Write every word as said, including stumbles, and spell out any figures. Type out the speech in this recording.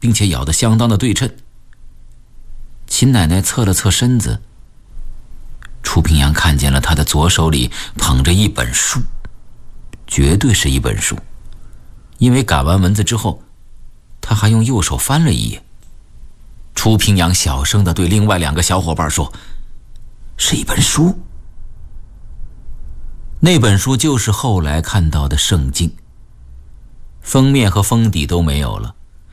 并且咬得相当的对称。秦奶奶侧了侧身子，楚平阳看见了她的左手里捧着一本书，绝对是一本书，因为赶完文字之后，他还用右手翻了一页。楚平阳小声地对另外两个小伙伴说：“是一本书。”那本书就是后来看到的圣经，封面和封底都没有了，